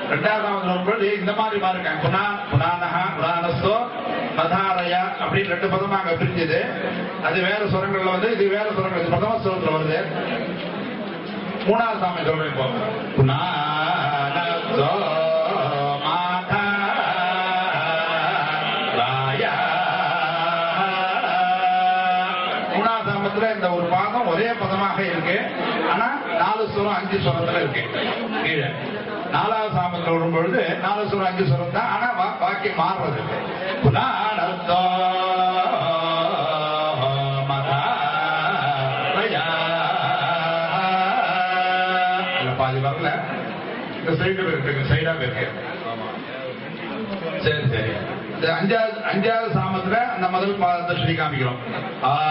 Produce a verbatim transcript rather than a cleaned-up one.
ரெண்டாவது சாமத்தில் வரும்பொழுது இந்த மாதிரி பாருங்க, புனா புனானஹா புராணஸ்தோ மதாரயா அப்படின்னு ரெண்டு பதமா அங்க பிரிஞ்சது. அது வேற சுரங்கள்ல வந்து, இது வேற சுரங்கள் பிரதம சுரத்துல வருது. மூணாவது சாமி சொல்றேன் இப்போ. புனானஸ்தோ மூணாவது சாமத்துல இந்த ஒரு பாதம் ஒரே பதமாக இருக்கு. ஆனா நாலு சுரம் அஞ்சு சுரத்துல இருக்கு கீழே. நாலாவது சாமத்தில் வரும்பொழுது நாலு சுரம் அஞ்சு சுரம் தான், ஆனா வாக்கியம் மாறுறது. புனானஸ்தோ பாதி வரல, இந்த சைடு இருக்கு, சைடா இருக்கு. சரி சரி, இந்த அஞ்சாவது அஞ்சாவது சாமத்துல அந்த முதல் பாதத்தை சொல்லி காமிக்கிறோம்.